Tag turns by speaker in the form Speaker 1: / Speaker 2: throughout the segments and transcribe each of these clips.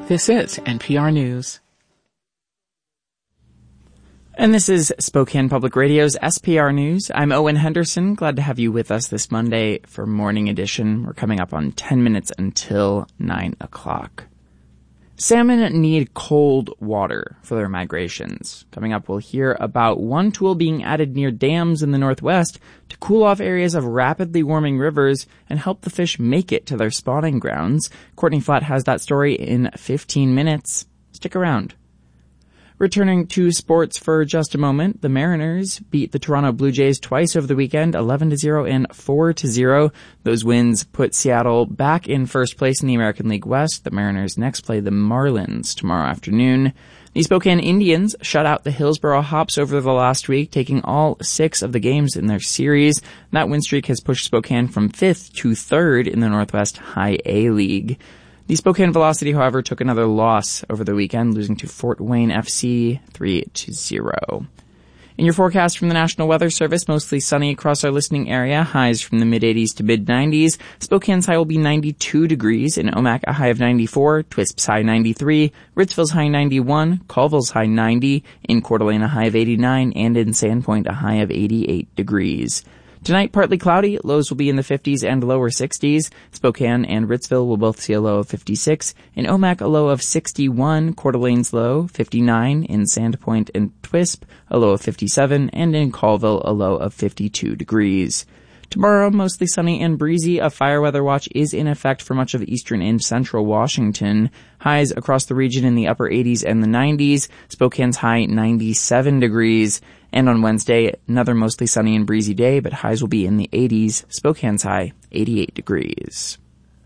Speaker 1: This is NPR News.
Speaker 2: And this is Spokane Public Radio's SPR News. I'm Owen Henderson. Glad to have you with us this Monday for Morning Edition. We're coming up on 10 minutes until 9 o'clock. Salmon need cold water for their migrations. Coming up, we'll hear about one tool being added near dams in the Northwest to cool off areas of rapidly warming rivers and help the fish make it to their spawning grounds. Courtney Flatt has that story in 15 minutes. Stick around. Returning to sports for just a moment, the Mariners beat the Toronto Blue Jays twice over the weekend, 11-0 and 4-0. Those wins put Seattle back in first place in the American League West. The Mariners next play the Marlins tomorrow afternoon. The Spokane Indians shut out the Hillsboro Hops over the last week, taking all 6 of the games in their series. That win streak has pushed Spokane from 5th to 3rd in the Northwest High A League. The Spokane Velocity, however, took another loss over the weekend, losing to Fort Wayne FC 3-0. In your forecast from the National Weather Service, mostly sunny across our listening area, highs from the mid-80s to mid-90s. Spokane's high will be 92 degrees, in Omak a high of 94, Twisp's high 93, Ritzville's high 91, Colville's high 90, in Coeur d'Alene a high of 89, and in Sandpoint a high of 88 degrees. Tonight, partly cloudy. Lows will be in the 50s and lower 60s. Spokane and Ritzville will both see a low of 56. In Omak, a low of 61. Coeur d'Alene's low, 59. In Sandpoint and Twisp, a low of 57. And in Colville, a low of 52 degrees. Tomorrow, mostly sunny and breezy. A fire weather watch is in effect for much of eastern and central Washington. Highs across the region in the upper 80s and the 90s. Spokane's high 97 degrees. And on Wednesday, another mostly sunny and breezy day, but highs will be in the 80s. Spokane's high 88 degrees.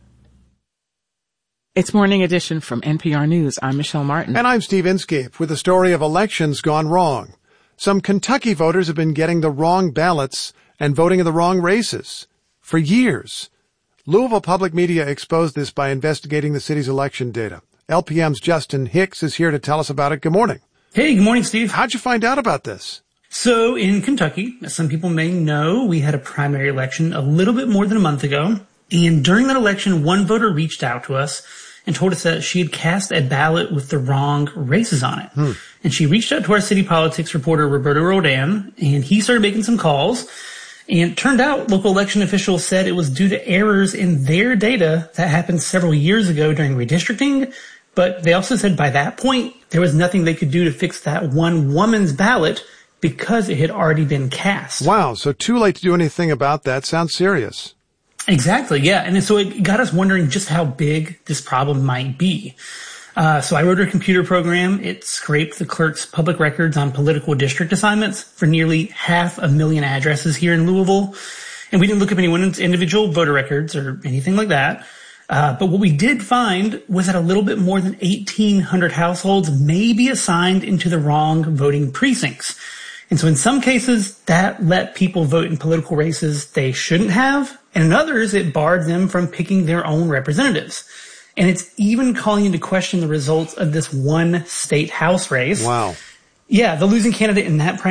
Speaker 1: It's Morning Edition from NPR News. I'm Michelle Martin.
Speaker 3: And I'm Steve Inskeep with a story of elections gone wrong. Some Kentucky voters have been getting the wrong ballots and voting in the wrong races for years. Louisville Public Media exposed this by investigating the city's election data. LPM's Justin Hicks is here to tell us about it. Good morning.
Speaker 4: Hey, good morning, Steve.
Speaker 3: How'd you find out about this?
Speaker 4: So in Kentucky, as some people may know, we had a primary election a little bit more than a month ago. And during that election, one voter reached out to us and told us that she had cast a ballot with the wrong races on it. And she reached out to our city politics reporter, Roberto Rodan, and he started making some calls. And it turned out local election officials said it was due to errors in their data that happened several years ago during redistricting. But they also said by that point, there was nothing they could do to fix that one woman's ballot because it had already been cast.
Speaker 3: Wow, so too late to do anything about that. Sounds serious.
Speaker 4: Exactly, yeah. And so it got us wondering just how big this problem might be. So I wrote a computer program. It scraped the clerk's public records on political district assignments for nearly 500,000 addresses here in Louisville. And we didn't look up anyone's individual voter records or anything like that. But what we did find was that a little bit more than 1,800 households may be assigned into the wrong voting precincts. And so in some cases, that let people vote in political races they shouldn't have. And in others, it barred them from picking their own representatives. And it's even calling into question the results of this one state house race.
Speaker 3: Wow.
Speaker 4: Yeah, the losing candidate in that primary